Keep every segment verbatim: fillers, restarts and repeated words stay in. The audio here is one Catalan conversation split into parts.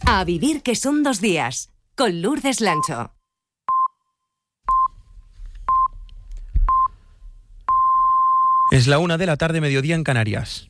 A vivir que son dos días, con Lourdes Lancho. Es la una de la tarde, mediodía en Canarias.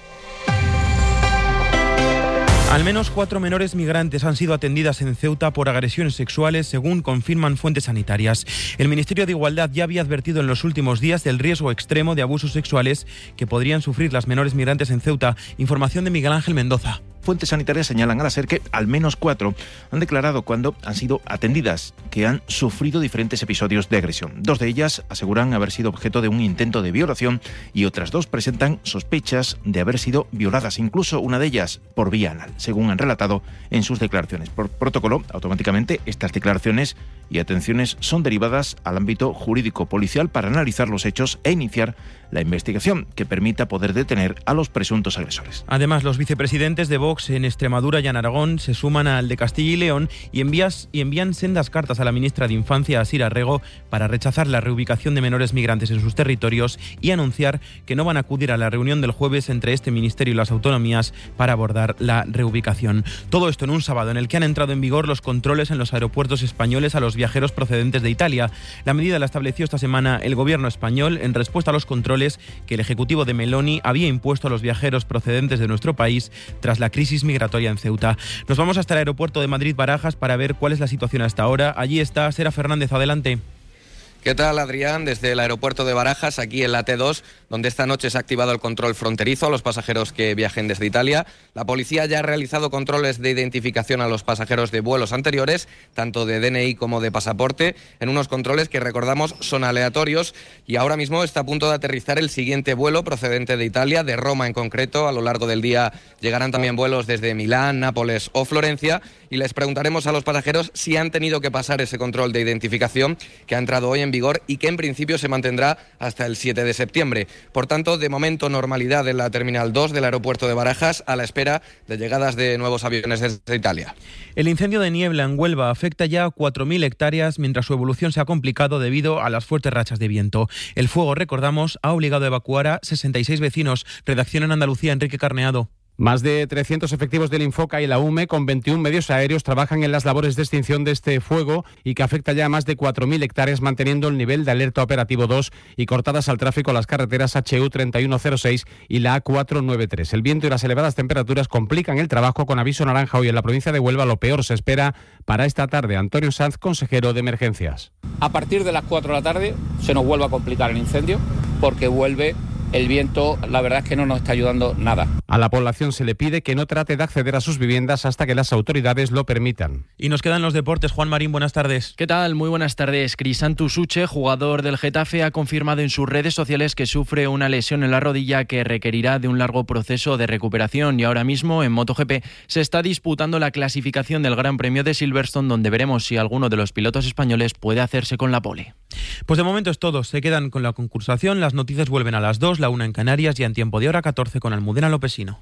Al menos cuatro menores migrantes han sido atendidas en Ceuta por agresiones sexuales, según confirman fuentes sanitarias. El Ministerio de Igualdad ya había advertido en los últimos días del riesgo extremo de abusos sexuales que podrían sufrir las menores migrantes en Ceuta. Información de Miguel Ángel Mendoza. Fuentes sanitarias señalan a la SER que al menos cuatro han declarado cuando han sido atendidas que han sufrido diferentes episodios de agresión. Dos de ellas aseguran haber sido objeto de un intento de violación y otras dos presentan sospechas de haber sido violadas, incluso una de ellas por vía anal, según han relatado en sus declaraciones. Por protocolo, automáticamente estas declaraciones y atenciones son derivadas al ámbito jurídico policial para analizar los hechos e iniciar la investigación que permita poder detener a los presuntos agresores. Además, los vicepresidentes de Vox en Extremadura y en Aragón se suman al de Castilla y León y, envías, y envían sendas cartas a la ministra de Infancia, Asira Rego, para rechazar la reubicación de menores migrantes en sus territorios y anunciar que no van a acudir a la reunión del jueves entre este ministerio y las autonomías para abordar la reubicación. Todo esto en un sábado en el que han entrado en vigor los controles en los aeropuertos españoles a los viajeros procedentes de Italia. La medida la estableció esta semana el gobierno español en respuesta a los controles que el ejecutivo de Meloni había impuesto a los viajeros procedentes de nuestro país tras la crisis migratoria en Ceuta. Nos vamos hasta el aeropuerto de Madrid-Barajas para ver cuál es la situación hasta ahora. Allí está Sera Fernández, adelante. ¿Qué tal, Adrián? Desde el aeropuerto de Barajas, aquí en la T dos, donde esta noche se ha activado el control fronterizo a los pasajeros que viajen desde Italia. La policía ya ha realizado controles de identificación a los pasajeros de vuelos anteriores, tanto de D N I como de pasaporte, en unos controles que, recordamos, son aleatorios, y ahora mismo está a punto de aterrizar el siguiente vuelo procedente de Italia, de Roma en concreto. A lo largo del día llegarán también vuelos desde Milán, Nápoles o Florencia, y les preguntaremos a los pasajeros si han tenido que pasar ese control de identificación que ha entrado hoy en vigor y que en principio se mantendrá hasta el siete de septiembre. Por tanto, de momento, normalidad en la Terminal dos del aeropuerto de Barajas, a la espera de llegadas de nuevos aviones desde Italia. El incendio de niebla en Huelva afecta ya a cuatro mil hectáreas, mientras su evolución se ha complicado debido a las fuertes rachas de viento. El fuego, recordamos, ha obligado a evacuar a sesenta y seis vecinos. Redacción en Andalucía, Enrique Carneado. Más de trescientos efectivos del Infoca y la U M E con veintiún medios aéreos trabajan en las labores de extinción de este fuego y que afecta ya a más de cuatro mil hectáreas, manteniendo el nivel de alerta operativo dos y cortadas al tráfico las carreteras H U treinta y uno cero seis y la A cuatrocientos noventa y tres. El viento y las elevadas temperaturas complican el trabajo, con aviso naranja hoy en la provincia de Huelva. Lo peor se espera para esta tarde. Antonio Sanz, consejero de Emergencias. A partir de las cuatro de la tarde se nos vuelve a complicar el incendio porque vuelve el viento. La verdad es que no nos está ayudando nada. A la población se le pide que no trate de acceder a sus viviendas hasta que las autoridades lo permitan. Y nos quedan los deportes. Juan Marín, buenas tardes. ¿Qué tal? Muy buenas tardes. Crisantu Suche, jugador del Getafe, ha confirmado en sus redes sociales que sufre una lesión en la rodilla que requerirá de un largo proceso de recuperación, y ahora mismo en MotoGP se está disputando la clasificación del Gran Premio de Silverstone, donde veremos si alguno de los pilotos españoles puede hacerse con la pole. Pues de momento es todo. Se quedan con la concursación. Las noticias vuelven a las dos, la una en Canarias, y en tiempo de hora catorce con Almudena Lopesino.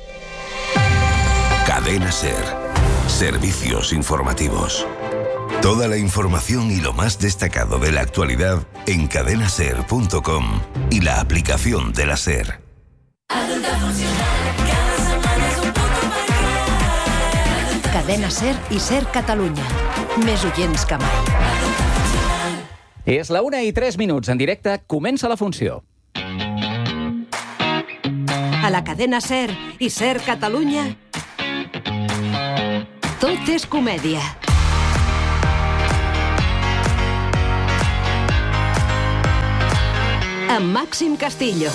Cadena SER. Servicios informativos. Toda la información y lo más destacado de la actualidad en cadena ser punto com y la aplicación de la SER. Cadena SER i SER Catalunya. Més oients que mai. És la una i tres minuts. En directe comença la funció. A la cadena SER i SER Catalunya, tot és comèdia. Amb Màxim Castillo.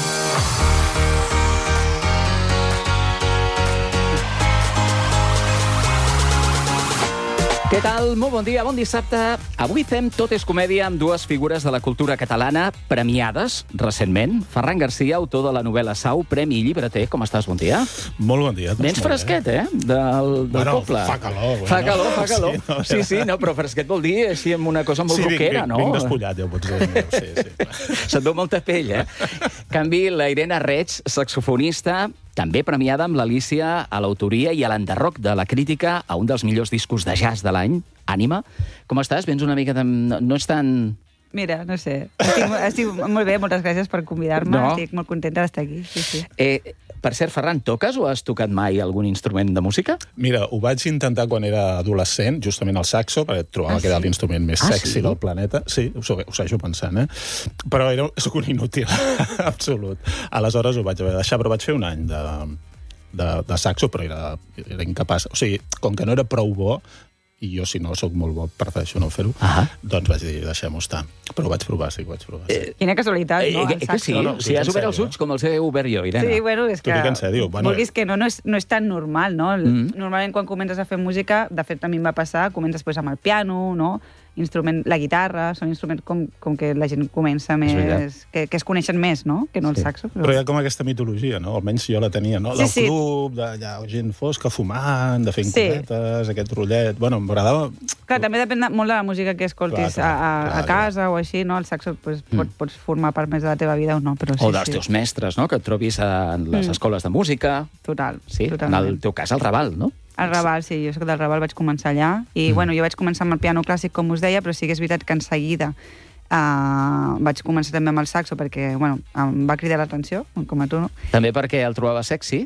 Què tal? Molt bon dia, bon dissabte. Avui fem Tot és comèdia amb dues figures de la cultura catalana premiades recentment. Ferran Garcia, autor de la novel·la Sau, Premi Llibreter. Com estàs? Bon dia. Molt bon dia. Vens fresquet, eh? Del, del bueno, poble. Fa calor. Bueno. Fa calor, fa calor. Sí, no, sí, sí, no, però fresquet vol dir així amb una cosa molt sí, roquera, vinc, no? vinc despullat, ja ho pots dir. Sí, sí. Se't veu molta pell, eh? En canvi, la Irene Reig, saxofonista, també premiada amb l'Alícia a l'autoria i a l'enderroc de la crítica a un dels millors discos de jazz de l'any, Ànima. Com estàs? Vens una mica de... No, no és tan... Mira, no sé. Estic, estic molt bé, moltes gràcies per convidar-me. No. Estic molt contenta d'estar aquí. Sí, sí. Eh, per cert, Ferran, toques o has tocat mai algun instrument de música? Mira, ho vaig intentar quan era adolescent, justament el saxo, perquè trobava Ah, que era sí? l'instrument més Ah, sexy sí? del planeta. Sí, ho, so- ho segueixo pensant, eh? Però era, soc un inútil, absolut. Aleshores ho vaig haver de deixar, però vaig fer un any de, de, de saxo, però era, era incapaç. O sigui, com que no era prou bo, i jo, si no sóc molt bo, prefereixo no fer-ho, Ah. doncs vaig dir, deixem-ho estar. Però ho vaig provar, sí, ho vaig provar. Sí. Quina casualitat, no? Eh, El eh, que sí? saxo. No, no, si has en obert els sèrio, ulls com els he obert jo, Irene. Sí, bueno, és que... T'ho dic en sèrio. Bueno, vulguis que no, no és, no és tan normal, no? Mm. Normalment quan comences a fer música, de fet a mi em va passar, comences després amb el piano, no? Instrument, la guitarra, són instruments com, com que la gent comença més... veritat. Que, que es coneixen més, no? Que no el Sí. saxo. Però hi ha com aquesta mitologia, no? Almenys jo la tenia, no? Sí, Del sí. club, d'allà gent fosca fumant, de fent Sí. cometes, aquest rotllet... Bueno, m'agradava... Clar, també depèn de, molt de la música que escoltis Clar, clar, a, a, clar, a casa o així, no? El saxo pues, Mm. pot, pots formar part més de la teva vida o no, però sí, O dels sí. teus mestres, no?, que et trobis en les Mm. escoles de música. Total, Sí, en totalment. el teu cas, al Raval, no? El Raval, sí, jo soc del Raval, vaig començar allà. I, mm. bueno, jo vaig començar amb el piano clàssic, com us deia, però sí que és veritat que en seguida uh, vaig començar també amb el saxo, perquè, bueno, em va cridar l'atenció, com a tu, no? També perquè el trobava sexy.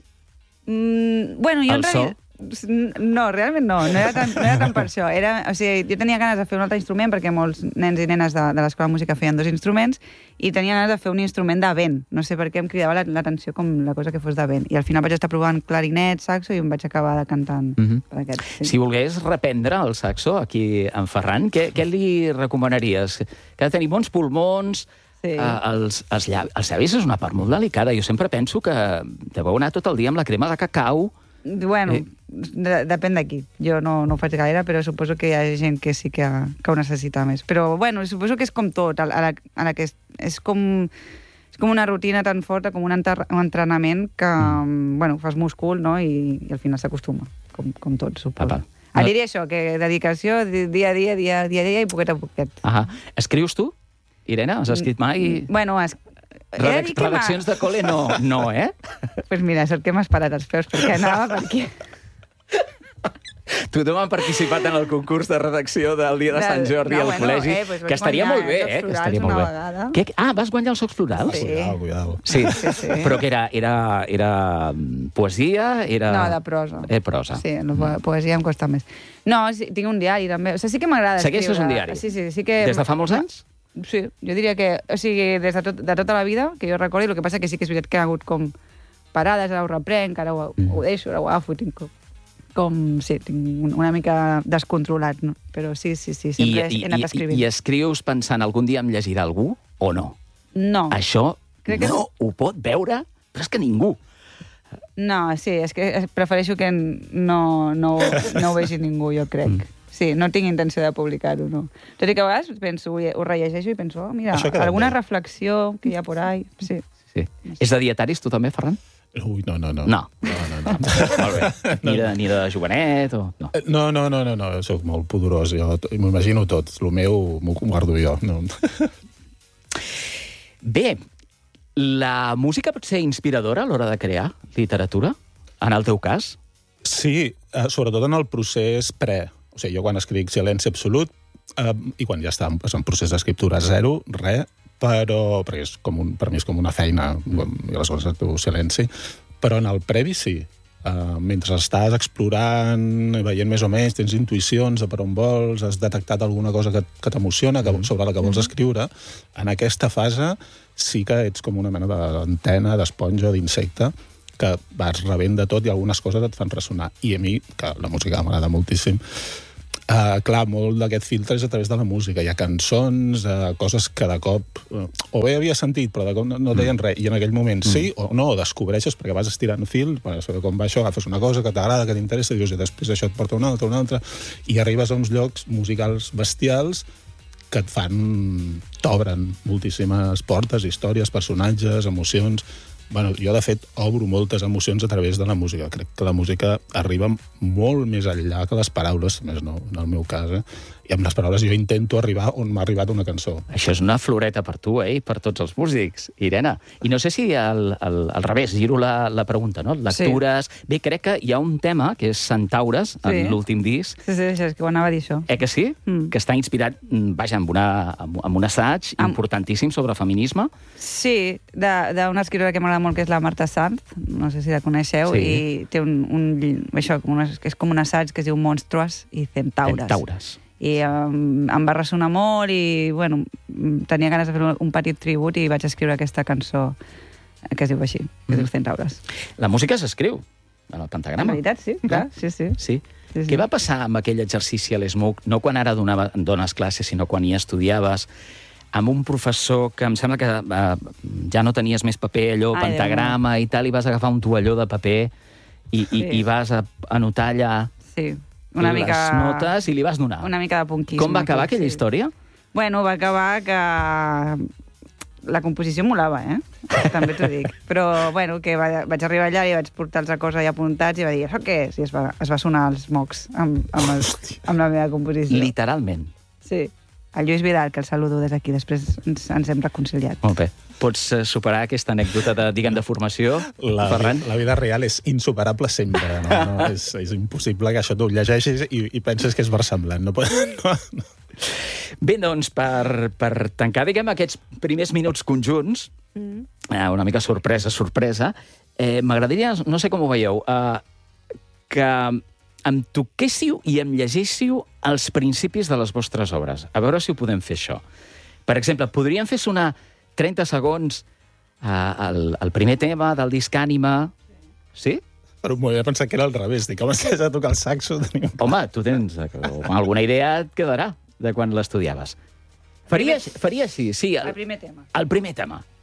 Mm, bueno, jo El en realitat... No, realment no, no era, tan, no era tant per això. Era, o sigui, jo tenia ganes de fer un altre instrument, perquè molts nens i nenes de, de l'escola de música feien dos instruments, i tenia ganes de fer un instrument de vent. No sé per què em cridava l'atenció com la cosa que fos de vent. I al final vaig estar provant clarinet, saxo, i em vaig acabar decantant Mm -hmm. per aquest. Sí. Si volgués reprendre el saxo aquí en Ferran, què, què li recomanaries? Que ha de tenir bons pulmons, Sí. eh, els, els, llavis, els llavis és una part molt delicada. Jo sempre penso que deveu anar tot el dia amb la crema de cacau. Bueno, Eh. de, depèn d'aquí. Jo no, no ho faig gaire, però suposo que hi ha gent que sí que, que ho necessita més. Però, bueno, suposo que és com tot, a la, a la que és, és com... És com una rutina tan forta, com un, enter, un entrenament que, mm. bueno, fas múscul, no?, i, i al final s'acostuma, com, com tot, suposo. Apa. Ah, diré això, que dedicació, di- dia a dia, dia, a dia, a dia i poquet a poquet. Ah, escrius tu, Irene? Has escrit mai? Bueno, es, he de Redac dir que m'ha- redaccions de col·le no, no, eh? Pues mira, és el que m'has parat els peus, perquè anava per aquí. Tothom ha participat en el concurs de redacció del dia de Del- Sant Jordi no, al bueno, col·legi, eh, doncs vaig que estaria guanyar molt bé, els eh? Que Florals estaria molt una bé. vegada. Què? Ah, vas guanyar els Socs Florals? Sí. Cuidado, cuidado. Sí, Sí, sí. però que era, era, era mm, poesia? Era... No, de prosa. Eh, prosa. Sí, la po- poesia em costa més. No, sí, tinc un diari, també. O sigui, sí que m'agrada Segueixes escriure. un diari? Sí, sí, sí que... Des de fa molts anys? Sí, jo diria que... O sigui, des de, tot, de tota la vida, que jo recordi, el que passa que sí que és veritat que ha hagut com parades, ara ho reprenc, ara ho, Mm. ho deixo, ara ho agafo, tinc com... com sí, tinc un- una mica descontrolat, no? Però sí, sí, sí, sempre I, he anat i, escrivint. I escrius pensant algun dia em llegirà algú o no? No. Això Crec que no ho pot veure, però és que ningú. No, sí, és que prefereixo que no, no, no ho vegi ningú, jo crec. Mm. Sí, no tinc intenció de publicar-ho, no. Tot i que a vegades penso, ho rellegeixo i penso, oh, mira, Això queda alguna bé. reflexió que hi ha por ahí. Sí. Sí. És de dietaris, tu també, Ferran? Ui, no, no, no. No. No, no, no. Molt bé. Ni de, ni de jovenet o... No. Eh, No, no, no, no, no, soc molt pudorós, jo t- m'imagino tot, el meu m'ho guardo jo. No. Bé, la música pot ser inspiradora a l'hora de crear literatura? En el teu cas? Sí, eh, sobretot en el procés pre. O sigui, jo quan escric silenci absolut, eh, i quan ja està en, en procés d'escriptura zero, res, però perquè és com un, per mi és com una feina, mm. i aleshores tu silenci, però en el previ sí. Uh, mentre estàs explorant, veient més o menys, tens intuïcions de per on vols, has detectat alguna cosa que, que t'emociona, que, sobre la que vols escriure, en aquesta fase sí que ets com una mena d'antena, d'esponja, d'insecte, que vas rebent de tot i algunes coses et fan ressonar. I a mi, que la música m'agrada moltíssim, Uh, clar, molt d'aquest filtre és a través de la música. Hi ha cançons, uh, coses que de cop uh, o bé havia sentit, però de cop no, no deien mm. res, i en aquell moment mm. sí o no, o descobreixes perquè vas estirant fil, per saber com va això, agafes una cosa que t'agrada, que t'interessa, i dius, i després això et porta una altra, una altra, i arribes a uns llocs musicals bestials que et fan... t'obren moltíssimes portes, històries, personatges, emocions... Bueno, jo, de fet, obro moltes emocions a través de la música. Crec que la música arriba molt més enllà que les paraules, més no, en el meu cas, eh? i amb les paraules jo intento arribar on m'ha arribat una cançó. Això és una floreta per tu, eh? Per tots els músics, Irene. I no sé si al, al, al revés, giro la, la pregunta, no? Lectures... Sí. Bé, crec que hi ha un tema, que és Centaures, sí. en l'últim disc. Sí, sí, és que ho anava a dir això. Eh que sí? Mm. Que està inspirat, vaja, amb, una, amb un assaig amb... importantíssim sobre feminisme. Sí, d'una escriptora que m'agrada molt, que és la Marta Sanz, no sé si la coneixeu, sí. i té un, un, això, com una, que és com un assaig que es diu Monstruos i Centaures. Centaures. I um, em va ressonar molt i, bueno, tenia ganes de fer un petit tribut i vaig escriure aquesta cançó que es diu així, que es diu Centaures. La música s'escriu en el pentagrama. En veritat, sí, clar, sí, sí. Sí. Sí, sí. Què va passar amb aquell exercici a l'E S M U C, no quan ara donava, dones classes, sinó quan hi estudiaves, amb un professor que em sembla que eh, ja no tenies més paper, allò, Ai, pentagrama i tal, i vas agafar un tovalló de paper i, sí. i, i vas a anotar allà... Sí. Una les mica... notes i li vas donar. Una mica de punquisme. Com va acabar tot, aquella sí. història? Bueno, va acabar que la composició molava, eh? També t'ho dic. Però, bueno, que va, vaig arribar allà i vaig portar els acords allà apuntats i va dir, això què és? I es va, es va sonar els mocs amb, amb, el, amb la meva composició. Literalment. Sí. El Lluís Vidal, que el saludo des d'aquí, després ens, ens hem reconciliat. Molt bé. Pots superar aquesta anècdota de, diguem, de formació, la, Ferran? La vida real és insuperable sempre. No? No, és, és impossible que això tu ho llegeixis i, i penses que és versemblant. No pot, no, no. Bé, doncs, per, per tancar, diguem, aquests primers minuts conjunts, mm. eh, una mica sorpresa, sorpresa, eh, m'agradaria, no sé com ho veieu, eh, que em toquéssiu i em llegéssiu els principis de les vostres obres. A veure si ho podem fer, això. Per exemple, podríem fer sonar trenta segons uh, el, el primer tema del disc Ànima. Sí? Per un moment he pensat que era al revés. Dic, home, si has de tocar el saxo... Tenim... Home, tu tens... Alguna idea et quedarà de quan l'estudiaves. Faria, faria així, sí. El, el primer tema. El primer tema.